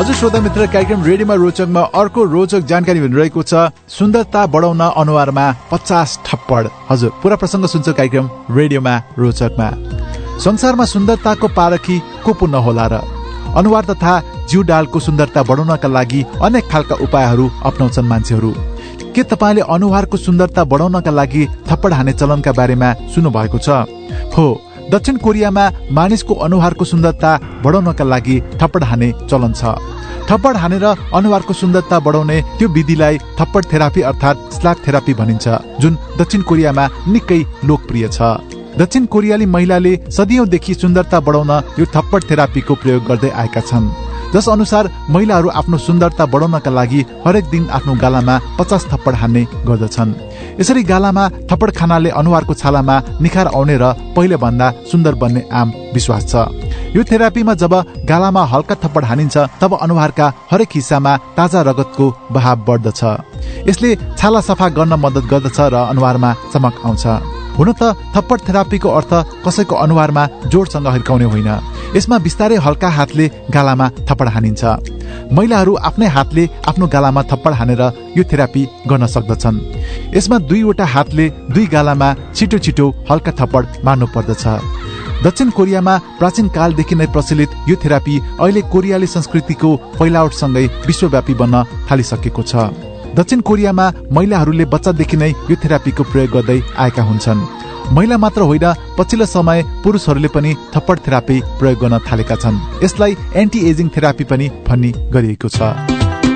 हजुर श्रोता मित्र, कार्यक्रम रेडियोमा रोचकमा अर्को रोचक जानकारी भनिरहेको छ सुन्दरता बढाउन अनुहारमा 50 थप्पड। हजुर पूरा प्रसंग सुन्छ कार्यक्रम रेडियोमा रोचकमा। संसारमा सुन्दरताको पारखी को पो नहोला र। अनुहार तथा जिउ डालको सुन्दरता बढाउनका लागि अनेक खालका उपायहरू अपनाउँछन् मान्छेहरू। के तपाईले अनुहारको सुन्दरता बढाउनका लागि थप्पड हाने चलनका बारेमा सुन्नु भएको छ? हो, दक्षिण कोरियामा मानिसको अनुहारको सुन्दरता बढाउनका लागि थप्पड हाने चलन छ। थप्पड हानेर अनुहारको सुन्दरता बढाउने त्यो विधिलाई थप्पड थेरापी अर्थात् स्ल्याप थेरापी भनिन्छ, जुन दक्षिण कोरियामा निकै लोकप्रिय छ। दक्षिण कोरियाली महिलाले सदियौंदेखि सुन्दरता बढाउन यो थप्पड थेरापीको प्रयोग गर्दै आएका छन्, जस अनुसार महिलाहरू आफ्नो सुन्दरता बढाउनका लागि हरेक दिन आफ्नो गालामा 50 थप्पड हान्ने गर्दछन्। यसरी गालामा थप्पड खानाले अनुहारको छालामा निखार आउने र पहिले भन्दा सुन्दर बन्ने आम विश्वास छ। यो थेरापीमा जब गालामा हल्का थप्पड हानिन्छ तब अनुहारका हरेक हिस्सामा ताजा रगतको बहाव बढ्दछ। यसले छाला सफा गर्न मद्दत गर्दछ र अनुहारमा चमक आउँछ। हुन त थप्पड थेरापीको अर्थ कसैको अनुहारमा जोडसँग हिर्काउने होइन। यसमा बिस्तारै हल्का हातले गालामा थप्पड हानिन्छ। महिलाहरू आफ्नै हातले आफ्नो गालामा थप्पड हानेर यो थेरापी गर्न सक्दछन्। यसमा 2 वटा हातले 2 गालामा छिटो छिटो हल्का थप्पड मार्नु पर्दछ। दक्षिण कोरियामा प्राचीन कालदेखि नै प्रचलित यो थेरापी अहिले कोरियाली संस्कृतिको फैलावटसँगै विश्वव्यापी बन्न थालिसकेको छ। दक्षिण कोरियामा महिलाहरूले बच्चादेखि नै यो थेरापीको प्रयोग गर्दै आएका हुन्छन्। महिला मात्र होइन, पछिल्लो समय पुरुषहरूले पनि थप्पड थेरापी प्रयोग गर्न थालेका छन्। यसलाई एन्टी एजिङ थेरापी पनि भन्ने गरिएको छ।